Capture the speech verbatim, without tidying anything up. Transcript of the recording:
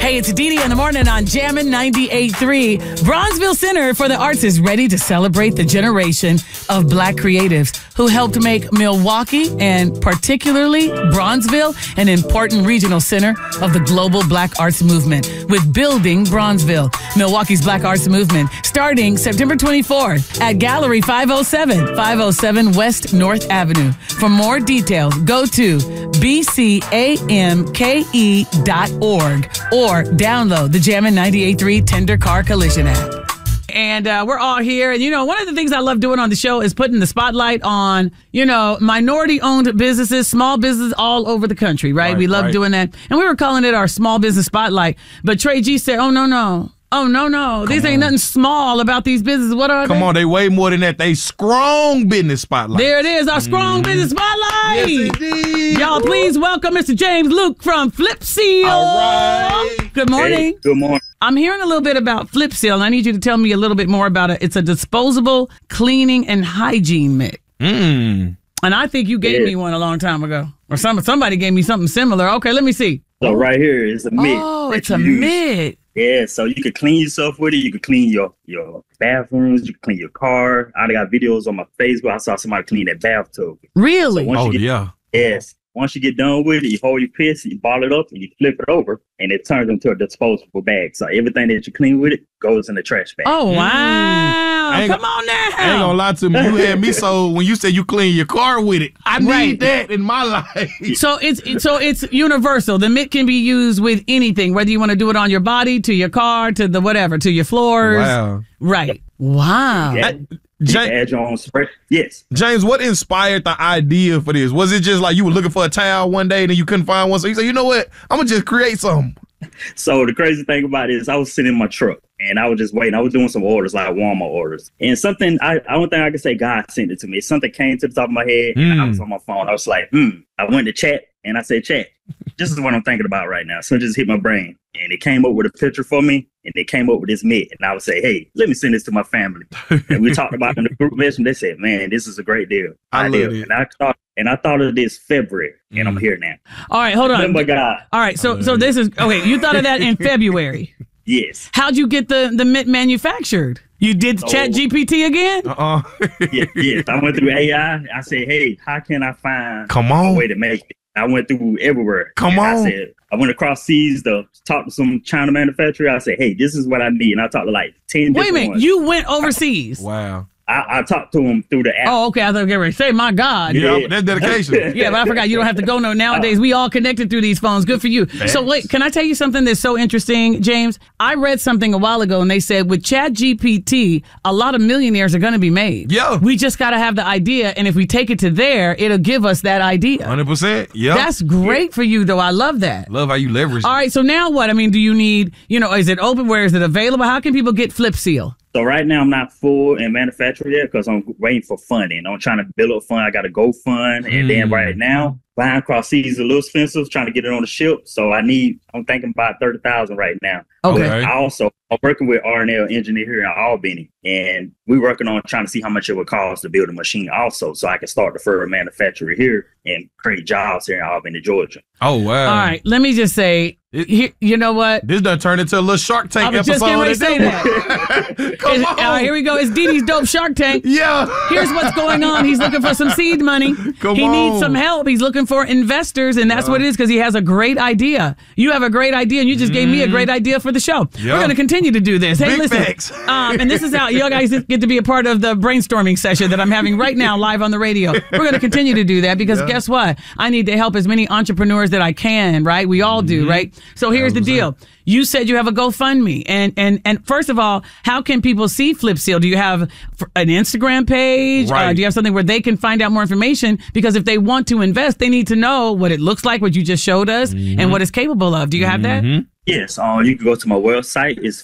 Hey, it's Dee Dee in the morning on Jammin' ninety-eight point three. Bronzeville Center for the Arts is ready to celebrate the generation of Black creatives who helped make Milwaukee and particularly Bronzeville an important regional center of the global Black arts movement with Building Bronzeville, Milwaukee's Black arts movement, starting September twenty-fourth at Gallery five oh seven, five oh seven West North Avenue. For more details, go to b c a m k e dot org or download the Jammin' ninety-eight point three Tender Car Collision app. And uh, we're all here. And, you know, one of the things I love doing on the show is putting the spotlight on, you know, minority-owned businesses, small businesses all over the country, right? right we love right. doing that. And we were calling it our small business spotlight. But Trey G said, oh, no, no. Oh, no, no. Come These ain't on. nothing small about these businesses. What are Come they? on, they way more than that. They strong business spotlight. There it is, our strong mm. business spotlight. Yes, indeed. Y'all, please welcome Mister James Luke from Flip Seal. All right. Good morning. Hey, good morning. I'm hearing a little bit about Flip Seal, and I need you to tell me a little bit more about it. It's a disposable cleaning and hygiene mitt. Mm. And I think you gave yeah. me one a long time ago. Or some somebody gave me something similar. Okay, let me see. So right here is a mitt. Oh, it's a mitt. Yeah, so you can clean yourself with it. You can clean your, your bathrooms. You can clean your car. I got videos on my Facebook. I saw somebody clean that bathtub. Really? So oh, get, yeah. Yes. Once you get done with it, you hold your piss, you ball it up, and you flip it over, and it turns into a disposable bag. So everything that you clean with it goes in the trash bag. Oh, wow. Mm. Come on now. I ain't gonna lie to me. You had me so when you said you clean your car with it. I need right. that in my life. So it's so it's universal. The mitt can be used with anything, whether you want to do it on your body, to your car, to the whatever, to your floors. Wow. Right. Wow. Yeah. You can add your own spray. Yes. James, what inspired the idea for this? Was it just like you were looking for a towel one day and then you couldn't find one? So you said, you know what? I'm going to just create something. So the crazy thing about it is I was sitting in my truck and I was just waiting. I was doing some orders, like Walmart orders. And something, I, I don't think I can say God sent it to me. Something came to the top of my head and Mm. I was on my phone. I was like, hmm. I went to chat and I said, chat, this is what I'm thinking about right now. So it just hit my brain. And it came up with a picture for me, and they came up with this mitt. And I would say, hey, let me send this to my family. And we talked about it in the group message. They said, man, this is a great deal. I idea. love it. And I thought, and I thought of this February, and I'm here now. All right, hold on. Remember God. All right, so so this is okay. You thought of that in February. Yes. How'd you get the the mitt manufactured? You did So- Chat G P T again? Uh-uh. Yeah, yes. I went through A I. I said, hey, how can I find Come a on. way to make it? I went through everywhere. Come And on. I said, I went across seas to talk to some China manufacturer. I said, hey, this is what I need. And I talked to like ten Wait a different minute, ones. you went overseas. Wow. I, I talked to them through the app. Oh, okay. I thought you were going to say, my God. Yeah, Yeah. that's dedication. Yeah, but I forgot you don't have to go no nowadays. We all connected through these phones. Good for you. So wait, can I tell you something that's so interesting, James? I read something a while ago and they said with Chat G P T, a lot of millionaires are going to be made. Yeah. We just got to have the idea. And if we take it to there, it'll give us that idea. one hundred percent. Yeah. That's great for you, though. I love that. Love how you leverage All it. right. So now what? I mean, do you need, you know, is it open? Where is it available? How can people get Flip Seal? So right now I'm not full in manufacturing yet because I'm waiting for funding. I'm trying to build up fund. I got to go fund. And then Mm. right now, buying across seas is a little expensive, trying to get it on the ship. So I need, I'm thinking about thirty thousand right now. Okay. Okay. I also, I'm working with R and L Engineer here in Albany, and we're working on trying to see how much it would cost to build a machine also, so I can start the further manufacturer here and create jobs here in Albany, Georgia. Oh, wow. All right. Let me just say, he- you know what? This done turned into a little Shark Tank I was episode. just getting ready to say that. Come Is- on. uh, here we go. It's Dee Dee's Dope Shark Tank. Yeah. Here's what's going on. He's looking for some seed money. Come he on. needs some help. He's looking for investors, and that's Yeah. what it is because he has a great idea. You have a great idea, and you just gave me a great idea for the show. Yeah. We're going to continue to do this. Hey, Big listen. facts. Um, and this is how you guys get to be a part of the brainstorming session that I'm having right now live on the radio. We're going to continue to do that because Yeah. guess what? I need to help as many entrepreneurs that I can, right? We all do, right? So here's the deal. You said you have a GoFundMe. And, and, and first of all, how can people see Flip Seal? Do you have an Instagram page? Right. Uh, do you have something where they can find out more information? Because if they want to invest, they need to know what it looks like, what you just showed us, and what it's capable of. Do you have that? Yes, uh, you can go to my website. It's